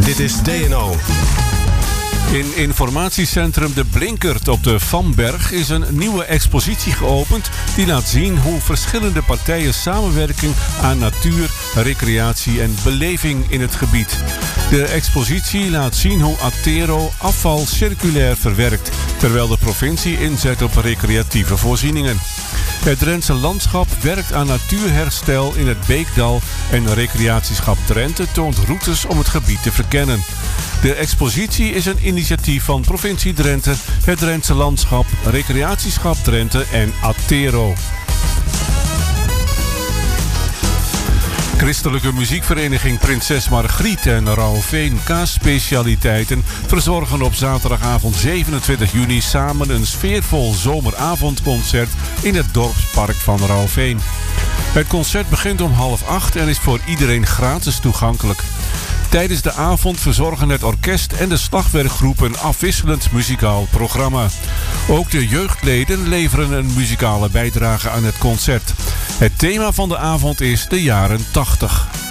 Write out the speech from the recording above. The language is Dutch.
Dit is DNO. In informatiecentrum De Blinkert op de Vanberg is een nieuwe expositie geopend die laat zien hoe verschillende partijen samenwerken aan natuur, recreatie en beleving in het gebied. De expositie laat zien hoe Attero afval circulair verwerkt, terwijl de provincie inzet op recreatieve voorzieningen. Het Drentse landschap werkt aan natuurherstel in het Beekdal en recreatieschap Drenthe toont routes om het gebied te verkennen. De expositie is een initiatief van provincie Drenthe, het Drentse landschap, recreatieschap Drenthe en Attero. Christelijke muziekvereniging Prinses Margriet en Rauwveen Kaasspecialiteiten verzorgen op zaterdagavond 27 juni samen een sfeervol zomeravondconcert in het dorpspark van Rauwveen. Het concert begint om 7:30 en is voor iedereen gratis toegankelijk. Tijdens de avond verzorgen het orkest en de slagwerkgroep een afwisselend muzikaal programma. Ook de jeugdleden leveren een muzikale bijdrage aan het concert. Het thema van de avond is de jaren 80.